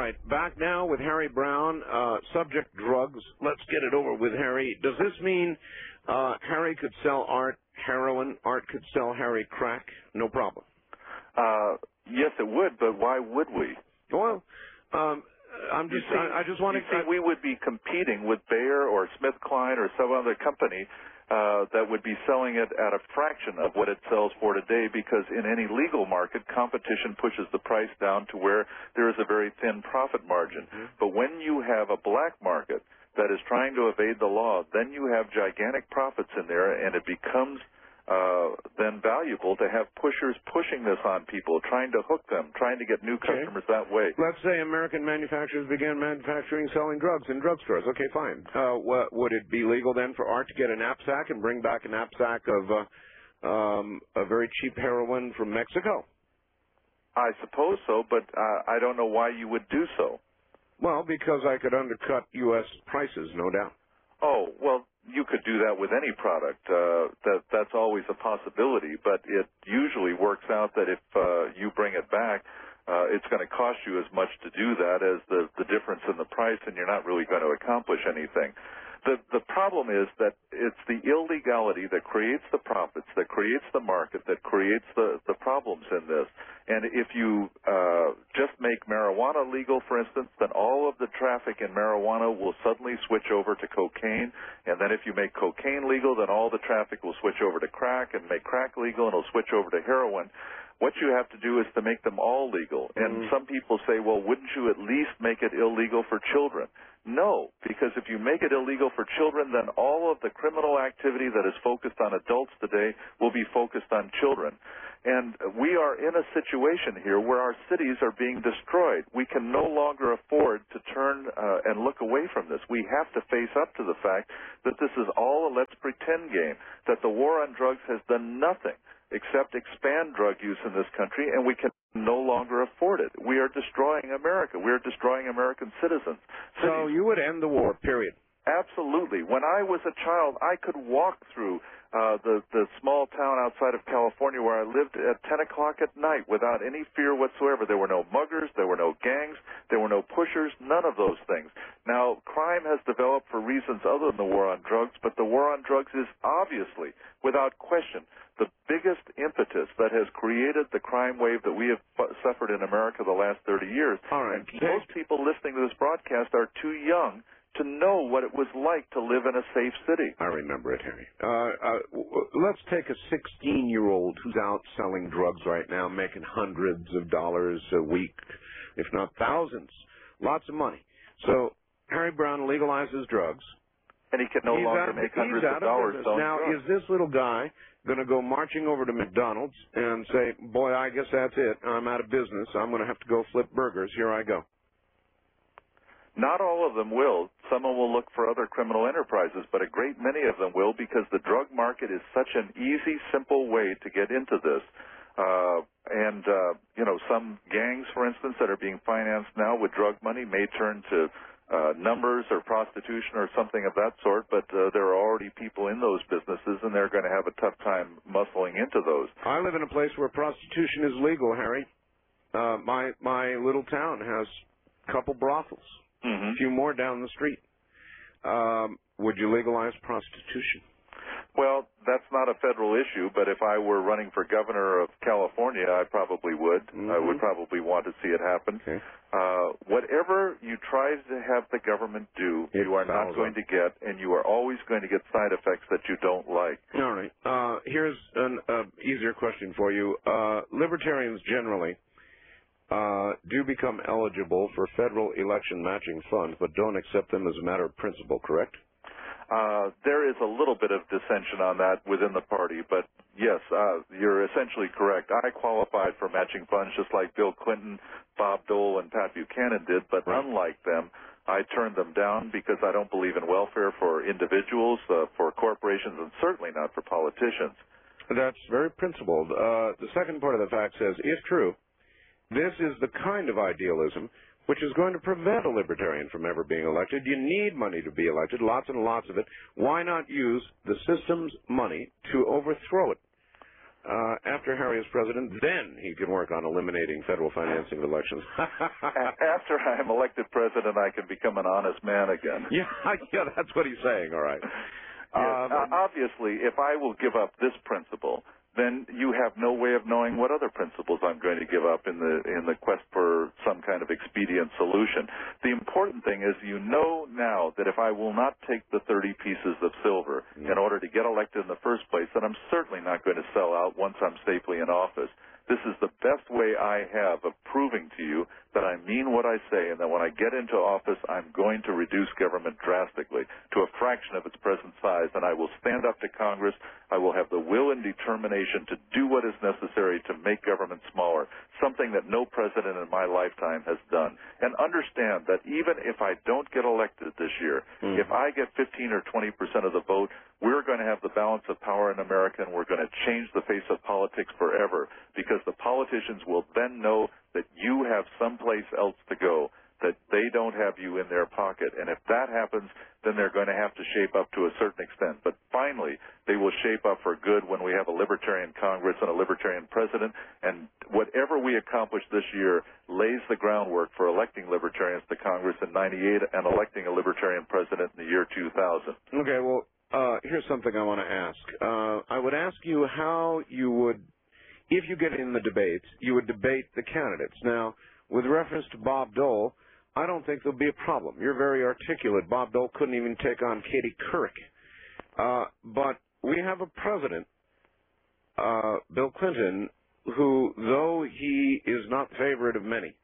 right, back now with Harry Browne. Subject drugs. Let's get it over with, Harry. Does this mean Harry could sell Art heroin, Art could sell Harry crack? No problem. Yes, it would, but why would we? Well, I just want to see, we would be competing with Bayer or SmithKline or some other company that would be selling it at a fraction of what it sells for today, because in any legal market, competition pushes the price down to where there is a very thin profit margin. Mm-hmm. But when you have a black market that is trying to evade the law, then you have gigantic profits in there, and it becomes then valuable to have pushers pushing this on people, trying to hook them, trying to get new customers that way. Let's say American manufacturers began manufacturing, selling drugs in drugstores. Okay, fine. Would it be legal then for Art to get a knapsack and bring back a knapsack of a very cheap heroin from Mexico? I suppose so, but I don't know why you would do so. Well, because I could undercut U.S. prices, no doubt. Oh, well, you could do that with any product. That's always a possibility, but it usually works out that if you bring it back, it's going to cost you as much to do that as the difference in the price, and you're not really going to accomplish anything. The problem is that it's the illegality that creates the profits, that creates the market, that creates the problems in this. And if you just make marijuana legal, for instance, then all of the traffic in marijuana will suddenly switch over to cocaine. And then if you make cocaine legal, then all the traffic will switch over to crack, and make crack legal, and it'll switch over to heroin. What you have to do is to make them all legal. And some people say, well, wouldn't you at least make it illegal for children? No, because if you make it illegal for children, then all of the criminal activity that is focused on adults today will be focused on children. And we are in a situation here where our cities are being destroyed. We can no longer afford to turn and look away from this. We have to face up to the fact that this is all a let's pretend game, that the war on drugs has done nothing except expand drug use in this country, and we can no longer afford it. We are destroying America. We are destroying American citizens. So you would end the war, period. Absolutely. When I was a child, I could walk through the small town outside of California where I lived at 10 o'clock at night without any fear whatsoever. There were no muggers, there were no gangs, there were no pushers, none of those things. Now, crime has developed for reasons other than the war on drugs, but the war on drugs is obviously, without question, the biggest impetus that has created the crime wave that we have suffered in America the last 30 years. All right. And most people listening to this broadcast are too young to know what it was like to live in a safe city. I remember it, Harry. Let's take a 16-year-old who's out selling drugs right now, making hundreds of dollars a week, if not thousands. Lots of money. So Harry Browne legalizes drugs. And he can no longer make hundreds of dollars selling now, drugs. Is this little guy going to go marching over to McDonald's and say, boy, I guess that's it. I'm out of business. I'm going to have to go flip burgers. Here I go. Not all of them will. Some will look for other criminal enterprises, but a great many of them will, because the drug market is such an easy, simple way to get into this. Some gangs, for instance, that are being financed now with drug money may turn to numbers or prostitution or something of that sort, but there are already people in those businesses, and they're going to have a tough time muscling into those. I live in a place where prostitution is legal, Harry. My little town has a couple brothels. A few more down the street. Would you legalize prostitution? Well, that's not a federal issue, but if I were running for governor of California, I probably would. I would probably want to see it happen. Okay. Whatever you try to have the government do, you are not going to get, and you are always going to get side effects that you don't like. All right. Here's an easier question for you. Libertarians generally do become eligible for federal election matching funds, but don't accept them as a matter of principle, correct? There is a little bit of dissension on that within the party, but yes, you're essentially correct. I qualified for matching funds just like Bill Clinton, Bob Dole, and Pat Buchanan did, but unlike them, I turned them down because I don't believe in welfare for individuals, for corporations, and certainly not for politicians. That's very principled. The second part of the fact says, if true, this is the kind of idealism which is going to prevent a libertarian from ever being elected. You need money to be elected, lots and lots of it. Why not use the system's money to overthrow it? after Harry is president, then he can work on eliminating federal financing of elections. After I'm elected president, I can become an honest man again. Yeah, that's what he's saying. All right. Obviously, if I will give up this principle, then you have no way of knowing what other principles I'm going to give up in the quest for some kind of expedient solution. The important thing is you know now that if I will not take the 30 pieces of silver in order to get elected in the first place, then I'm certainly not going to sell out once I'm safely in office. This is the best way I have of proving to you that I mean what I say and that when I get into office, I'm going to reduce government drastically to a fraction of its present size, and I will stand up to Congress. I will have the will and determination to do what is necessary to make government smaller, something that no president in my lifetime has done. And understand that even if I don't get elected this year, if I get 15 or 20% of the vote, we're going to have the balance of power in America, and we're going to change the face of politics forever, because the politicians will then know that you have someplace else to go, that they don't have you in their pocket. And if that happens, then they're going to have to shape up to a certain extent. But finally, they will shape up for good when we have a libertarian Congress and a libertarian president. And whatever we accomplish this year lays the groundwork for electing libertarians to Congress in '98 and electing a libertarian president in the year 2000. Okay, well, here's something I want to ask. I would ask you how you would, if you get in the debates, you would debate the candidates. Now, with reference to Bob Dole, I don't think there'll be a problem. You're very articulate. Bob Dole couldn't even take on Katie Couric. But we have a president, Bill Clinton, who, though he is not favorite of many,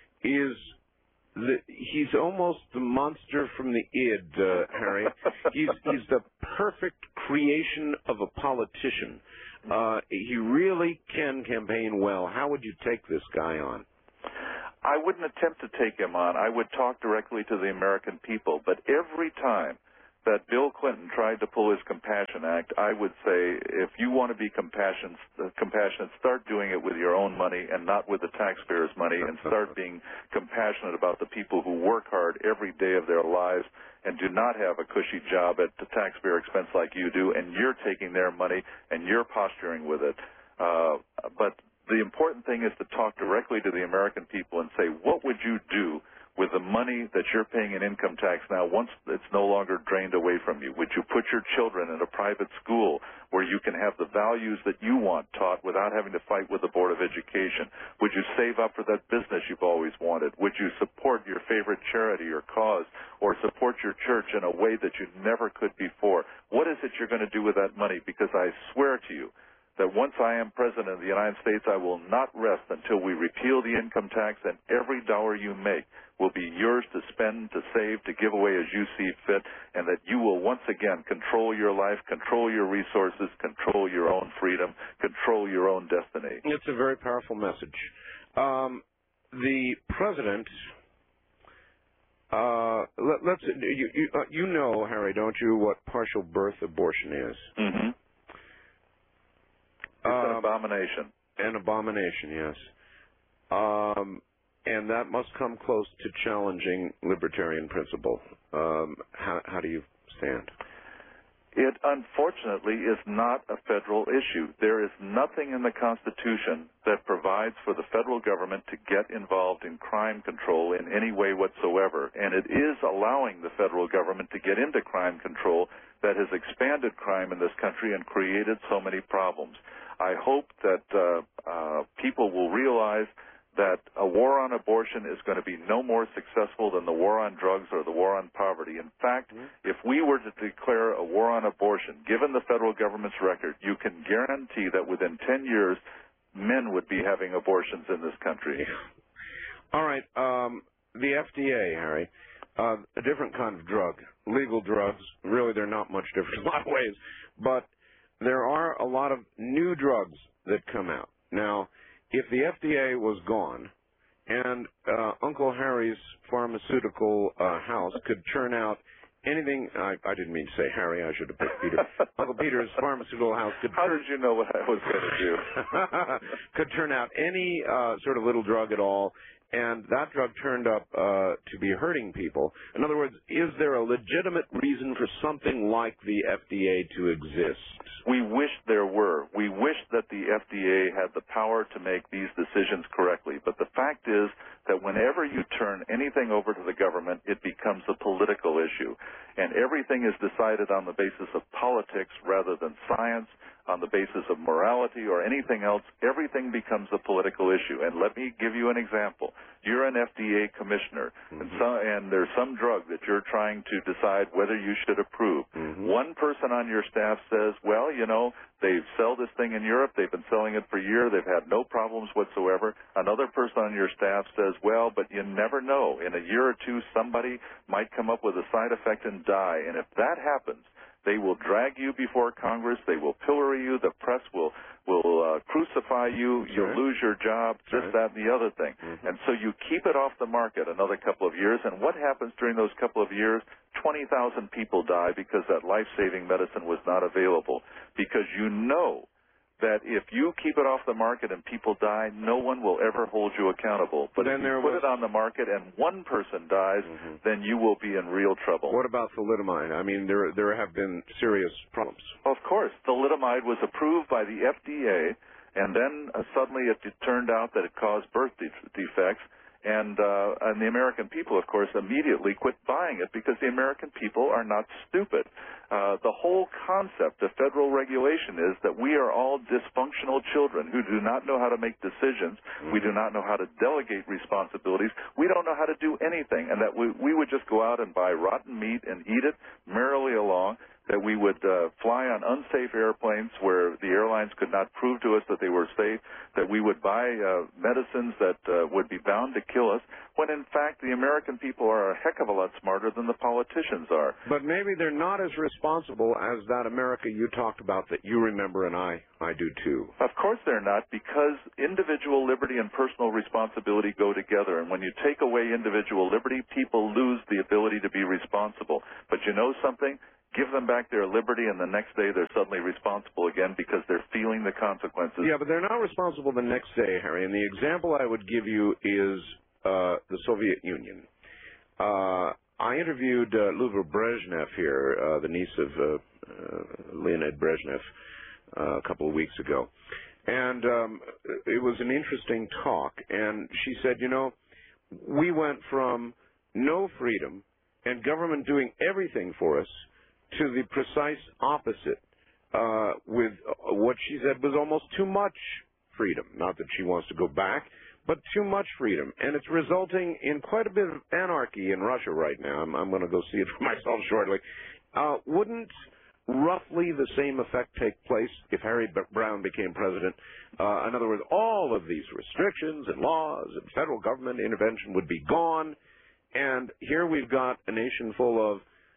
he's almost the monster from the id, Harry. He's the perfect creation of a politician. He really can campaign well. How would you take this guy on? I wouldn't attempt to take him on. I would talk directly to the American people. But every time that Bill Clinton tried to pull his Compassion Act, I would say, if you want to be compassionate, start doing it with your own money and not with the taxpayers' money, and start being compassionate about the people who work hard every day of their lives and do not have a cushy job at the taxpayer expense like you do, and you're taking their money and you're posturing with it. But the important thing is to talk directly to the American people and say, what would you do with the money that you're paying in income tax now once it's no longer drained away from you? Would you put your children in a private school where you can have the values that you want taught without having to fight with the Board of Education? Would you save up for that business you've always wanted? Would you support your favorite charity or cause, or support your church in a way that you never could before? What is it you're going to do with that money? Because I swear to you that once I am president of the United States, I will not rest until we repeal the income tax, and every dollar you make will be yours to spend, to save, to give away as you see fit, and that you will once again control your life, control your resources, control your own freedom, control your own destiny. It's a very powerful message. The president, you know, Harry, don't you, what partial birth abortion is? Mm-hmm. It's an abomination. An abomination, yes. And that must come close to challenging libertarian principle. How do you stand? It, unfortunately, is not a federal issue. There is nothing in the Constitution that provides for the federal government to get involved in crime control in any way whatsoever. And it is allowing the federal government to get into crime control that has expanded crime in this country and created so many problems. I hope that people will realize that a war on abortion is going to be no more successful than the war on drugs or the war on poverty. In fact, if we were to declare a war on abortion, given the federal government's record, you can guarantee that within 10 years, men would be having abortions in this country. All right. The FDA, Harry, a different kind of drug, legal drugs. Really, they're not much different in a lot of ways. But there are a lot of new drugs that come out. Now, if the FDA was gone and Uncle Harry's pharmaceutical house could churn out anything, I didn't mean to say Harry, I should have picked Peter. Uncle Peter's pharmaceutical house could How did you know what I was going to do? could turn out any sort of little drug at all, and that drug turned up to be hurting people. In other words, is there a legitimate reason for something like the FDA to exist? We wish there were. We wish that the FDA had the power to make these decisions correctly. But the fact is that whenever you turn anything over to the government, it becomes a political issue. And everything is decided on the basis of politics rather than science, on the basis of morality or anything else. Everything becomes a political issue. And let me give you an example. You're an FDA commissioner, and there's some drug that you're trying to decide whether you should approve. One person on your staff says, well, you know, they sell this thing in Europe. They've been selling it for a year. They've had no problems whatsoever. Another person on your staff says, well, but you never know. In a year or two, somebody might come up with a side effect and die. And if that happens, they will drag you before Congress. They will pillory you. The press will crucify you. Sure. You'll lose your job, this, that, and the other thing. And so you keep it off the market another couple of years. And what happens during those couple of years? 20,000 people die because that life-saving medicine was not available. Because you know that if you keep it off the market and people die, no one will ever hold you accountable. But if you put it on the market and one person dies, then you will be in real trouble. What about thalidomide? I mean, there have been serious problems. Of course. Thalidomide was approved by the FDA, and then suddenly it turned out that it caused birth defects. And the American people, of course, immediately quit buying it because the American people are not stupid. The whole concept of federal regulation is that we are all dysfunctional children who do not know how to make decisions. We do not know how to delegate responsibilities. We don't know how to do anything, and that we would just go out and buy rotten meat and eat it merrily along, that we would fly on unsafe airplanes where the airlines could not prove to us that they were safe, that we would buy medicines that would be bound to kill us, when in fact the American people are a heck of a lot smarter than the politicians are. But maybe they're not as responsible as that America you talked about that you remember, and I do too. Of course they're not, because individual liberty and personal responsibility go together. And when you take away individual liberty, people lose the ability to be responsible. But you know something? Give them back their liberty, and the next day they're suddenly responsible again because they're feeling the consequences. Yeah, but they're not responsible the next day, Harry. And the example I would give you is the Soviet Union. I interviewed Luba Brezhnev here, the niece of Leonid Brezhnev, a couple of weeks ago. And it was an interesting talk. And she said, you know, we went from no freedom and government doing everything for us to the precise opposite, with what she said was almost too much freedom. Not that she wants to go back, but too much freedom. And it's resulting in quite a bit of anarchy in Russia right now. I'm going to go see it for myself shortly. Wouldn't roughly the same effect take place if Harry Browne became president? In other words, all of these restrictions and laws and federal government intervention would be gone. And here we've got a nation full of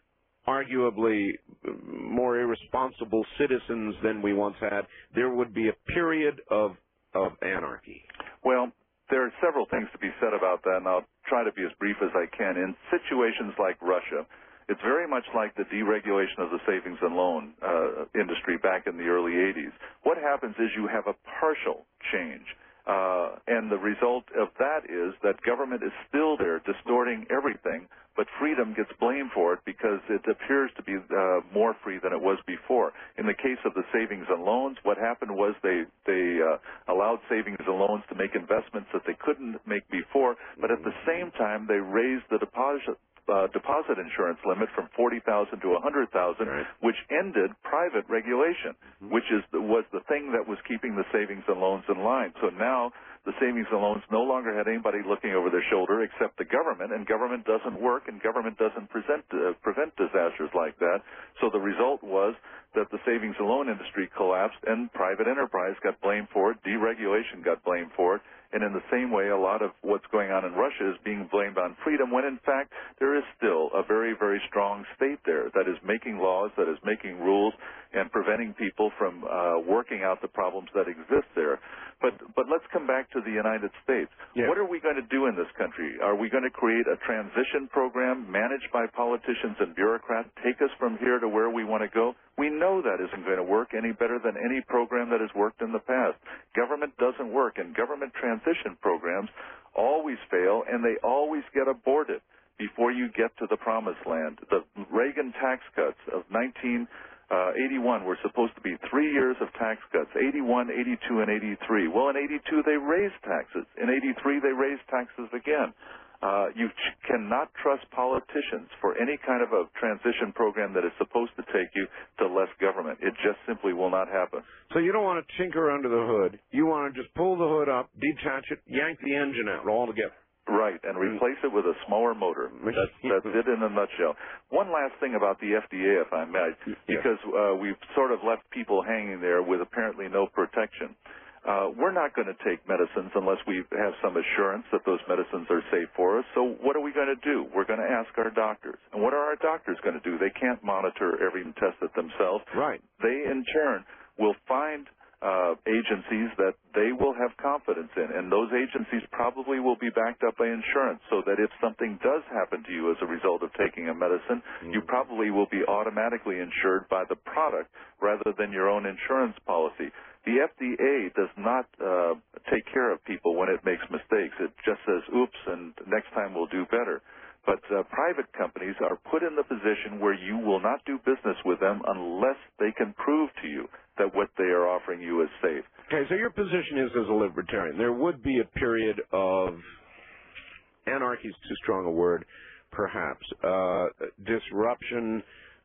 arguably more irresponsible citizens than we once had. There would be a period of anarchy. Well, there are several things to be said about that, and I'll try to be as brief as I can. In situations like Russia, it's very much like the deregulation of the savings and loan industry back in the early 80s. What happens is you have a partial change. And the result of that is that government is still there distorting everything, but freedom gets blamed for it because it appears to be more free than it was before. In the case of the savings and loans, what happened was they allowed savings and loans to make investments that they couldn't make before, but at the same time they raised the deposit insurance limit from $40,000 to $100,000, right, which ended private regulation, which was the thing that was keeping the savings and loans in line. So now the savings and loans no longer had anybody looking over their shoulder except the government, and government doesn't work, and government doesn't prevent disasters like that. So the result was that the savings and loan industry collapsed, and private enterprise got blamed for it, deregulation got blamed for it, and in the same way, a lot of what's going on in Russia is being blamed on freedom, when in fact there is still a very, very strong state there that is making laws, that is making rules, and preventing people from working out the problems that exist there. But let's come back to the United States. Yeah. What are we going to do in this country? Are we going to create a transition program managed by politicians and bureaucrats, take us from here to where we want to go? We know that isn't going to work any better than any program that has worked in the past. Government doesn't work, and government transition programs always fail, and they always get aborted before you get to the promised land. The Reagan tax cuts of 1981 were supposed to be 3 years of tax cuts, 81, 82, and 83. Well, in 82, they raised taxes. In 83, they raised taxes again. You cannot trust politicians for any kind of a transition program that is supposed to take you to less government. It just simply will not happen. So you don't want to tinker under the hood. You want to just pull the hood up, detach it, yank the engine out altogether. Right, and replace it with a smaller motor. That's it in a nutshell. One last thing about the FDA, if I may, because we've sort of left people hanging there with apparently no protection. We're not going to take medicines unless we have some assurance that those medicines are safe for us. So what are we going to do? We're going to ask our doctors. And what are our doctors going to do? They can't monitor every test it themselves. Right. They, in turn, will find agencies that they will have confidence in, and those agencies probably will be backed up by insurance, so that if something does happen to you as a result of taking a medicine, you probably will be automatically insured by the product rather than your own insurance policy. The FDA does not take care of people when it makes mistakes. It just says, oops, and next time we'll do better. But private companies are put in the position where you will not do business with them unless they can prove to you that what they are offering you is safe. Okay, so your position is, as a libertarian, there would be a period of anarchy is too strong a word, perhaps, disruption,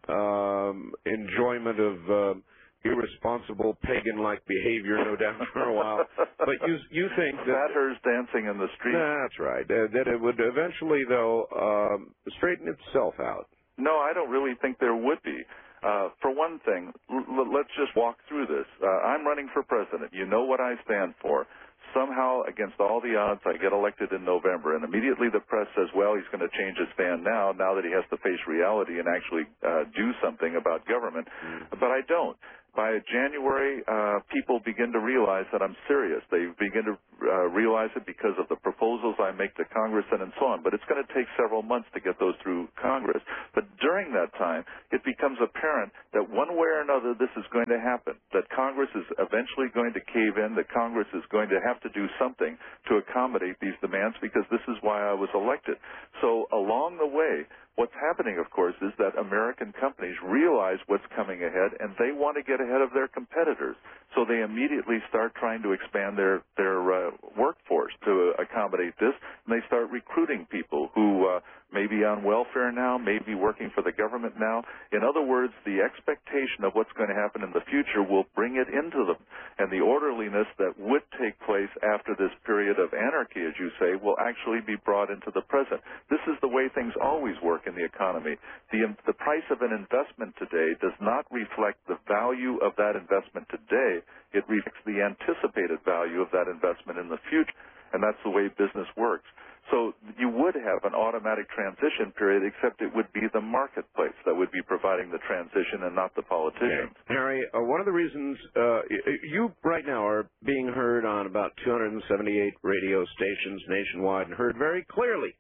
enjoyment of irresponsible pagan-like behavior, no doubt, for a while. But you think that satyrs dancing in the street. That's right. That it would eventually, though, straighten itself out. No, I don't really think there would be. For one thing, let's just walk through this. I'm running for president. You know what I stand for. Somehow, against all the odds, I get elected in November, and immediately the press says, well, he's going to change his stand now that he has to face reality and actually do something about government. But I don't. By January, people begin to realize that I'm serious. They begin to realize it because of the proposals I make to Congress and so on. But it's going to take several months to get those through Congress. But during that time, it becomes apparent that one way or another this is going to happen, that Congress is eventually going to cave in, that Congress is going to have to do something to accommodate these demands, because this is why I was elected. So along the way, what's happening, of course, is that American companies realize what's coming ahead, and they want to get ahead of their competitors. So they immediately start trying to expand their workforce to accommodate this, and they start recruiting people who may be on welfare now, may be working for the government now. In other words, the expectation of what's going to happen in the future will bring it into them, and the orderliness that would take place after this period of anarchy, as you say, will actually be brought into the present. This is the way things always work in the economy. The price of an investment today does not reflect the value of that investment today. It reflects the anticipated value of that investment in the future, and that's the way business works. So you would have an automatic transition period, except it would be the marketplace that would be providing the transition and not the politicians. Okay. Harry, one of the reasons you right now are being heard on about 278 radio stations nationwide and heard very clearly,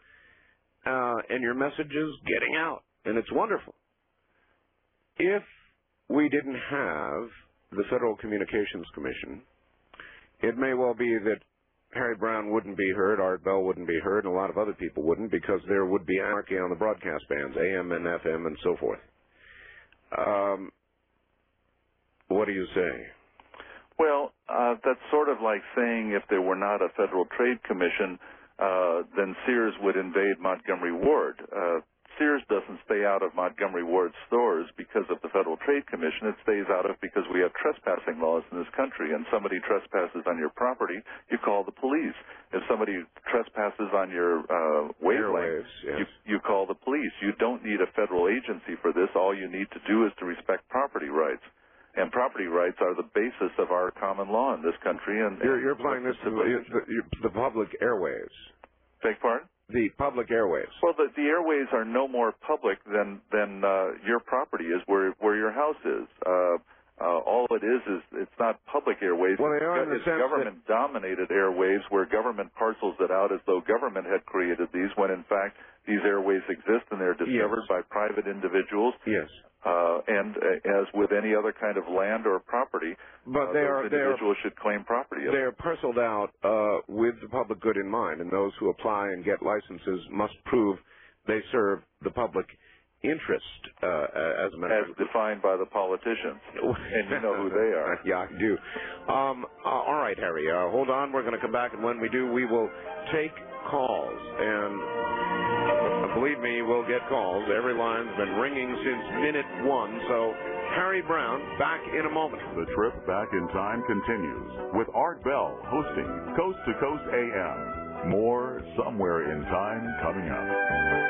and your message is getting out, and it's wonderful. If we didn't have the Federal Communications Commission, it may well be that Harry Brown wouldn't be heard, Art Bell wouldn't be heard, and a lot of other people wouldn't, because there would be anarchy on the broadcast bands, AM and FM and so forth. What do you say? Well, that's sort of like saying if there were not a Federal Trade Commission, then Sears would invade Montgomery Ward. Sears doesn't stay out of Montgomery Ward stores because of the Federal Trade Commission. It stays out of because we have trespassing laws in this country, and somebody trespasses on your property, you call the police. If somebody trespasses on your wavelength, yes, you call the police. You don't need a federal agency for this. All you need to do is to respect property rights. And property rights are the basis of our common law in this country. And you're applying this to the public airwaves. Beg pardon? The public airwaves. Well, the airways are no more public than your property is, where your house is. All it is it's not public airwaves. Well, they are in the it's sense government-dominated airwaves where government parcels it out as though government had created these, when in fact these airwaves exist and they're discovered by private individuals. Yes. And as with any other kind of land or property, but those individuals should claim property. They're parceled out with the public good in mind, and those who apply and get licenses must prove they serve the public interest, as a matter as defined by the politicians, and you know who they are. Yeah, I do. All right, Harry, hold on. We're going to come back, and when we do, we will take calls. And believe me, we'll get calls. Every line's been ringing since minute one. So, Harry Browne, back in a moment. The trip back in time continues with Art Bell hosting Coast to Coast AM. More Somewhere in Time coming up.